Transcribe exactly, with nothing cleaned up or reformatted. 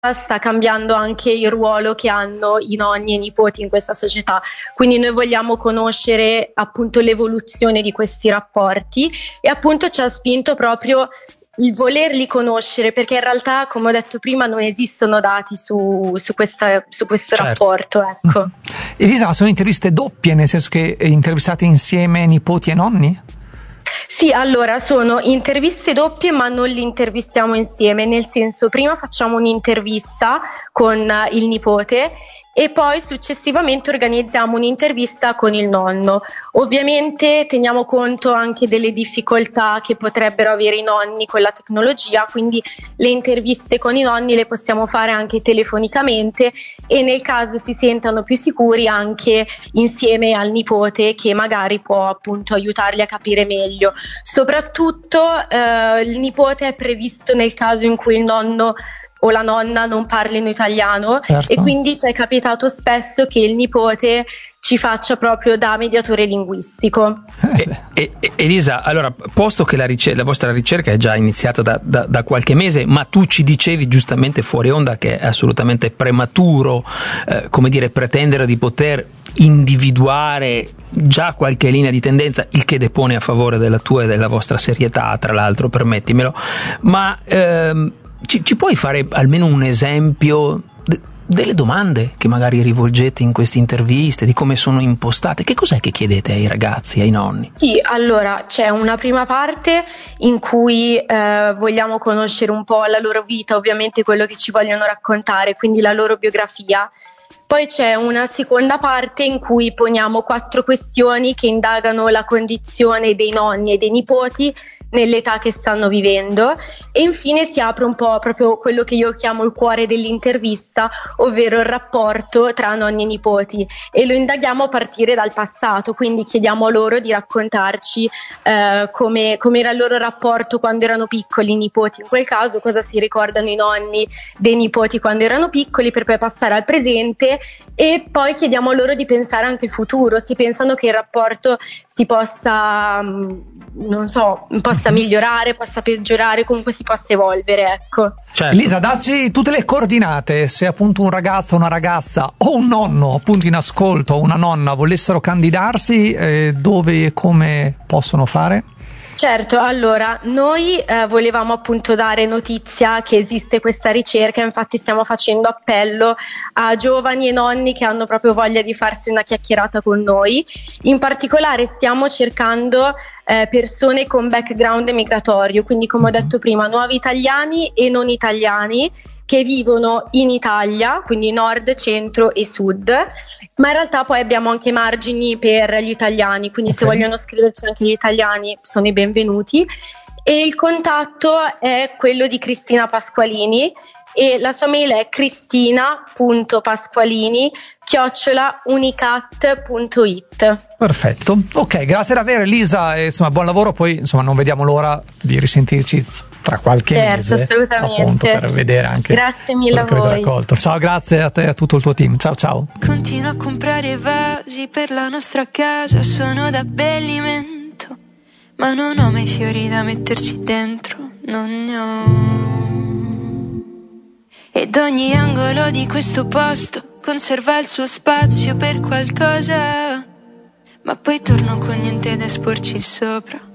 sta cambiando anche il ruolo che hanno i nonni e i nipoti in questa società, quindi noi vogliamo conoscere appunto l'evoluzione di questi rapporti e appunto ci ha spinto proprio il volerli conoscere, perché in realtà, come ho detto prima, non esistono dati su, su, questa, su questo certo. rapporto, ecco. Elisa, ma sono interviste doppie, nel senso che intervistate insieme nipoti e nonni? Sì, allora sono interviste doppie, ma non li intervistiamo insieme, nel senso prima facciamo un'intervista con il nipote e poi successivamente organizziamo un'intervista con il nonno. Ovviamente teniamo conto anche delle difficoltà che potrebbero avere i nonni con la tecnologia, quindi le interviste con i nonni le possiamo fare anche telefonicamente e nel caso si sentano più sicuri anche insieme al nipote, che magari può appunto aiutarli a capire meglio. Soprattutto eh, il nipote è previsto nel caso in cui il nonno o la nonna non parlino italiano, certo. E quindi ci è capitato spesso che il nipote ci faccia proprio da mediatore linguistico. E, e, e, Elisa, allora, posto che la, ricer- la vostra ricerca è già iniziata da, da, da qualche mese, ma tu ci dicevi giustamente fuori onda che è assolutamente prematuro, eh, come dire, pretendere di poter individuare già qualche linea di tendenza, il che depone a favore della tua e della vostra serietà, tra l'altro, permettimelo, ma ehm, Ci, ci puoi fare almeno un esempio de, delle domande che magari rivolgete in queste interviste, di come sono impostate? Che cos'è che chiedete ai ragazzi, ai nonni? Sì, allora c'è una prima parte in cui eh, vogliamo conoscere un po' la loro vita, ovviamente quello che ci vogliono raccontare, quindi la loro biografia. Poi c'è una seconda parte in cui poniamo quattro questioni che indagano la condizione dei nonni e dei nipoti nell'età che stanno vivendo e infine si apre un po' proprio quello che io chiamo il cuore dell'intervista, ovvero il rapporto tra nonni e nipoti, e lo indaghiamo a partire dal passato, quindi chiediamo loro di raccontarci eh, come, come era il loro rapporto quando erano piccoli, i nipoti in quel caso, cosa si ricordano i nonni dei nipoti quando erano piccoli, per poi passare al presente, e poi chiediamo loro di pensare anche al futuro, se pensano che il rapporto si possa, non so, possa migliorare, possa peggiorare, comunque si possa evolvere, ecco. Certo. Elisa, dacci tutte le coordinate, se appunto un ragazzo, una ragazza o un nonno appunto in ascolto, o una nonna volessero candidarsi, eh, dove e come possono fare? Certo, allora noi eh, volevamo appunto dare notizia che esiste questa ricerca, infatti stiamo facendo appello a giovani e nonni che hanno proprio voglia di farsi una chiacchierata con noi. In particolare stiamo cercando eh, persone con background migratorio, quindi come ho detto prima, nuovi italiani e non italiani che vivono in Italia, quindi nord, centro e sud, ma in realtà poi abbiamo anche margini per gli italiani, quindi okay. Se vogliono scriverci anche gli italiani sono i benvenuti. E il contatto è quello di Cristina Pasqualini e la sua mail è cristina punto pasqualini chiocciola unicat punto it. Perfetto, ok, grazie davvero Elisa e insomma buon lavoro, poi insomma non vediamo l'ora di risentirci tra qualche certo, mese, assolutamente, appunto, per vedere anche grazie mille a voi. Raccolto. Ciao, grazie a te e a tutto il tuo team. Ciao ciao. Continuo a comprare vasi per la nostra casa, sono d'abbellimento, ma non ho mai fiori da metterci dentro, non ne ho. Ed ogni angolo di questo posto conserva il suo spazio per qualcosa, ma poi torno con niente da esporci sopra.